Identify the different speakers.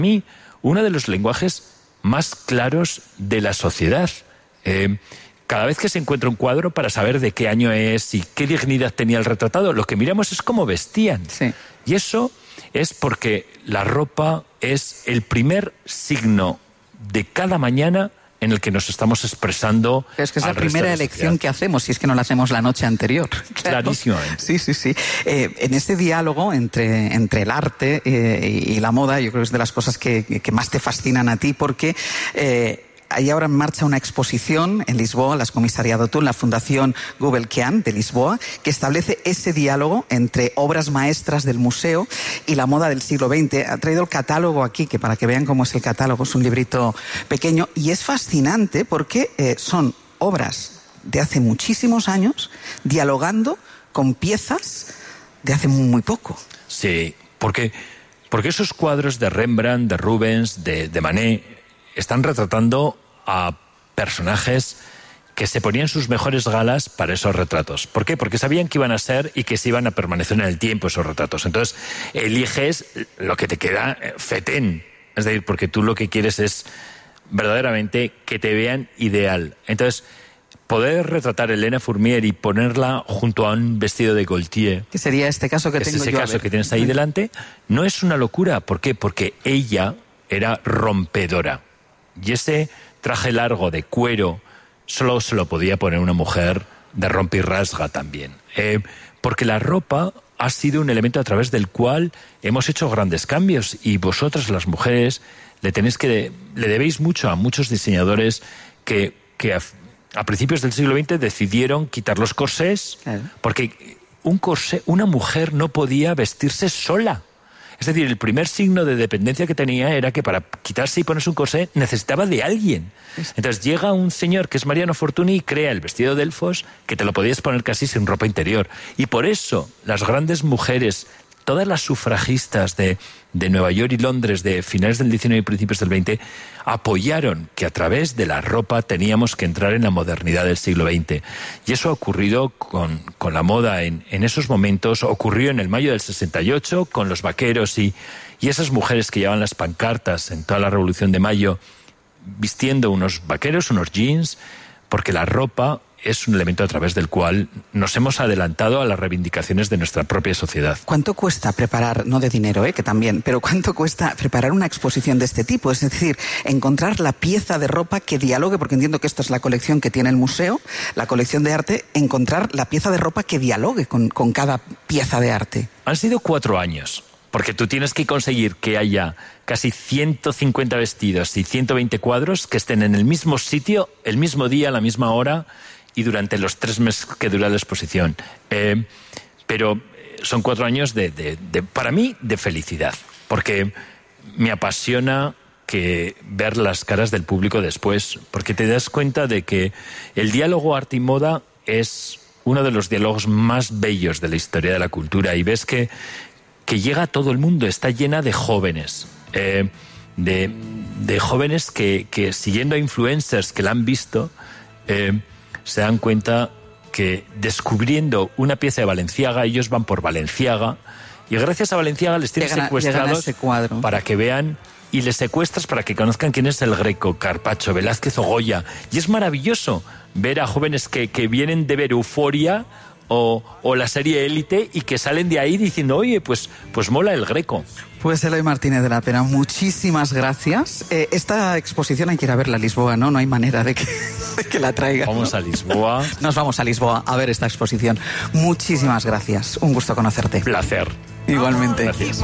Speaker 1: mí uno de los lenguajes más claros de la sociedad. Cada vez que se encuentra un cuadro, para saber de qué año es y qué dignidad tenía el retratado, lo que miramos es cómo vestían.
Speaker 2: Sí.
Speaker 1: Y eso es porque la ropa es el primer signo de cada mañana en el que nos estamos expresando.
Speaker 2: Es que es la primera elección que hacemos, si es que no la hacemos la noche anterior. Claro.
Speaker 1: Clarísimamente.
Speaker 2: Sí. En este diálogo entre el arte y la moda, yo creo que es de las cosas que más te fascinan a ti, porque hay ahora en marcha una exposición en Lisboa, la has comisariado tú, en la Fundación Gulbenkian de Lisboa, que establece ese diálogo entre obras maestras del museo y la moda del siglo XX. Ha traído el catálogo aquí, que para que vean cómo es el catálogo, es un librito pequeño, y es fascinante porque son obras de hace muchísimos años dialogando con piezas de hace muy poco.
Speaker 1: Sí, porque esos cuadros de Rembrandt, de Rubens, de Manet, están retratando a personajes que se ponían sus mejores galas para esos retratos. ¿Por qué? Porque sabían que iban a ser y que se iban a permanecer en el tiempo esos retratos. Entonces, eliges lo que te queda fetén. Es decir, porque tú lo que quieres es verdaderamente que te vean ideal. Entonces, poder retratar a Elena Fournier y ponerla junto a un vestido de Gaultier,
Speaker 2: que sería este caso que tengo yo.
Speaker 1: Ese caso que tienes ahí delante, no es una locura. ¿Por qué? Porque ella era rompedora. Y ese traje largo de cuero solo se lo podía poner una mujer de rompe y rasga también. Porque la ropa ha sido un elemento a través del cual hemos hecho grandes cambios, y vosotras, las mujeres, le debéis mucho a muchos diseñadores que a principios del siglo XX decidieron quitar los corsés, porque un corsé, una mujer no podía vestirse sola. Es decir, el primer signo de dependencia que tenía era que para quitarse y ponerse un corsé necesitaba de alguien. Entonces llega un señor que es Mariano Fortuny y crea el vestido de Delfos, que te lo podías poner casi sin ropa interior. Y por eso las grandes mujeres, todas las sufragistas de Nueva York y Londres de finales del XIX y principios del XX, apoyaron que a través de la ropa teníamos que entrar en la modernidad del siglo XX. Y eso ha ocurrido con la moda en esos momentos. Ocurrió en el mayo del 68 con los vaqueros y esas mujeres que llevaban las pancartas en toda la Revolución de Mayo vistiendo unos vaqueros, unos jeans, porque la ropa es un elemento a través del cual nos hemos adelantado a las reivindicaciones de nuestra propia sociedad.
Speaker 2: ¿Cuánto cuesta preparar, no de dinero, que también, pero cuánto cuesta preparar una exposición de este tipo? Es decir, encontrar la pieza de ropa que dialogue, porque entiendo que esta es la colección que tiene el museo, la colección de arte, encontrar la pieza de ropa que dialogue con cada pieza de arte.
Speaker 1: Han sido 4 años, porque tú tienes que conseguir que haya casi 150 vestidos y 120 cuadros que estén en el mismo sitio, el mismo día, a la misma hora, y durante los 3 meses que dura la exposición. Pero son 4 años para mí, de felicidad, porque me apasiona ver las caras del público después, porque te das cuenta de que el diálogo arte y moda es uno de los diálogos más bellos de la historia de la cultura, y ves que llega a todo el mundo, está llena de jóvenes, de jóvenes que siguiendo a influencers que la han visto, se dan cuenta que descubriendo una pieza de Balenciaga, ellos van por Balenciaga, y gracias a Balenciaga les tienes secuestrados para que vean, y les secuestras para que conozcan quién es el Greco, Carpaccio, Velázquez o Goya. Y es maravilloso ver a jóvenes que vienen de ver Euforia o la serie Élite y que salen de ahí diciendo, oye, pues mola el Greco.
Speaker 2: Pues Eloy Martínez de la Pera, muchísimas gracias. Esta exposición hay que ir a verla a Lisboa, ¿no? No hay manera de que la traigan.
Speaker 1: Vamos a Lisboa.
Speaker 2: Nos vamos a Lisboa a ver esta exposición. Muchísimas gracias. Un gusto conocerte.
Speaker 1: Placer.
Speaker 2: Igualmente.
Speaker 1: Gracias.